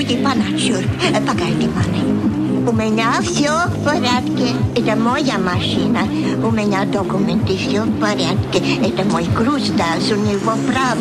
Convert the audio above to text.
Иди по ночью. Погоди, у меня все в порядке. Это моя машина. У меня документы все в порядке. Это мой груз, да, у него право.